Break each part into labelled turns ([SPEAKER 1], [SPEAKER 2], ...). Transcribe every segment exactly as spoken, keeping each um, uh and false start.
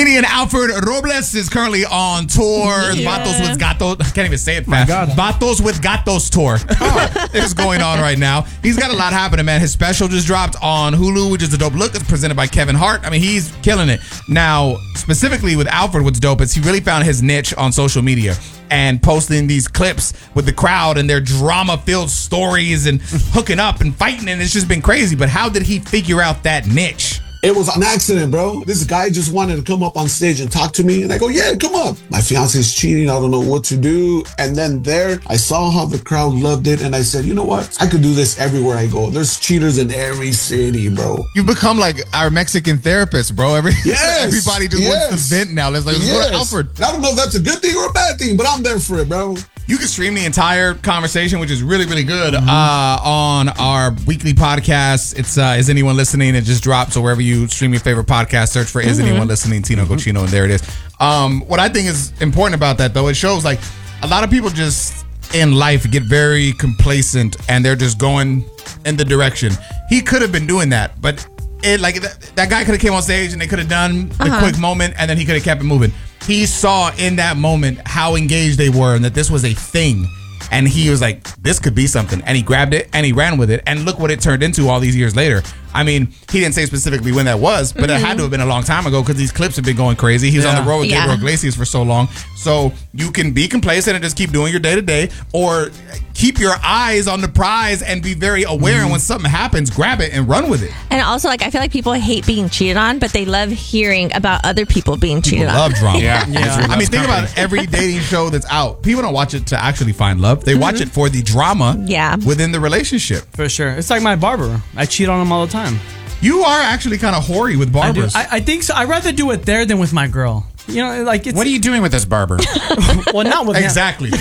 [SPEAKER 1] Comedian Alfred Robles is currently on tour.
[SPEAKER 2] Yeah.
[SPEAKER 1] Vatos with Gatos. I can't even say it fast.
[SPEAKER 3] God.
[SPEAKER 1] Vatos with Gatos tour. Oh, it's going on right now. He's got a lot happening, man. His special just dropped on Hulu, which is a dope look. It's presented by Kevin Hart. I mean, he's killing it. Now, specifically with Alfred, what's dope is he really found his niche on social media and posting these clips with the crowd and their drama-filled stories and hooking up and fighting, and it's just been crazy. But how did he figure out that niche?
[SPEAKER 4] It was an accident, bro. This guy just wanted to come up on stage and talk to me. And I go, yeah, come up. My fiance is cheating. I don't know what to do. And then there, I saw how the crowd loved it. And I said, you know what? I could do this everywhere I go. There's cheaters in every city, bro.
[SPEAKER 1] You've become like our Mexican therapist, bro. Every,
[SPEAKER 4] Yes,
[SPEAKER 1] everybody just
[SPEAKER 4] yes.
[SPEAKER 1] wants to vent now. Let's like, let's go to Alfred.
[SPEAKER 4] I don't know if that's a good thing or a bad thing, but I'm there for it, bro.
[SPEAKER 1] You can stream the entire conversation, which is really, really good, mm-hmm. uh, on our weekly podcast. It's uh, Is Anyone Listening? It just dropped. So wherever you stream your favorite podcast, search for Is mm-hmm. Anyone Listening? Tino mm-hmm. Cochino, and there it is. Um, what I think is important about that, though, it shows like a lot of people just in life get very complacent and they're just going in the direction. He could have been doing that, but it like that, that guy could have came on stage and they could have done the uh-huh. quick moment and then he could have kept it moving. He saw in that moment how engaged they were and that this was a thing. And he was like, this could be something. And he grabbed it and he ran with it. And look what it turned into all these years later. I mean, he didn't say specifically when that was, but mm-hmm. it had to have been a long time ago because these clips have been going crazy. He was yeah. on the road with yeah. Gabriel Iglesias for so long. So you can be complacent and just keep doing your day-to-day, or keep your eyes on the prize and be very aware. Mm-hmm. And when something happens, grab it and run with it.
[SPEAKER 2] And also, like, I feel like people hate being cheated on, but they love hearing about other people being cheated
[SPEAKER 1] people
[SPEAKER 2] on.
[SPEAKER 1] love drama.
[SPEAKER 3] Yeah. yeah.
[SPEAKER 1] I mean, think about every dating show that's out. People don't watch it to actually find love. They mm-hmm. watch it for the drama
[SPEAKER 2] yeah.
[SPEAKER 1] within the relationship.
[SPEAKER 3] For sure. It's like my barber. I cheat on him all the time.
[SPEAKER 1] You are actually kind of hoary with barbers.
[SPEAKER 3] I, I, I think so. I'd rather do it there than with my girl. You know, like it's...
[SPEAKER 5] What are you doing with this barber?
[SPEAKER 3] Well, not with
[SPEAKER 1] exactly. Bro.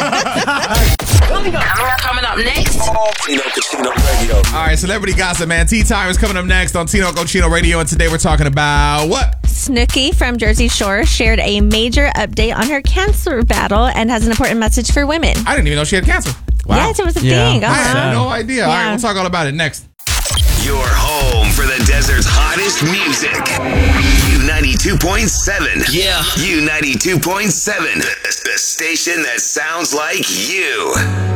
[SPEAKER 6] Coming up, coming up next.
[SPEAKER 7] Tino Cochino Radio.
[SPEAKER 1] All right, celebrity gossip, man. Tea Time is coming up next on Tino Cochino Radio, and today we're talking about what?
[SPEAKER 2] Snooki from Jersey Shore shared a major update on her cancer battle and has an important message for women.
[SPEAKER 1] I didn't even know she had cancer. Wow.
[SPEAKER 2] Yes, it was a
[SPEAKER 3] Yeah.
[SPEAKER 2] thing.
[SPEAKER 1] I
[SPEAKER 2] Uh-huh.
[SPEAKER 1] had no idea.
[SPEAKER 2] Yeah.
[SPEAKER 1] All right, we'll talk all about it next.
[SPEAKER 7] Your home for the desert's hottest music. U ninety-two point seven. Yeah. U ninety-two point seven. The, the station that sounds like you.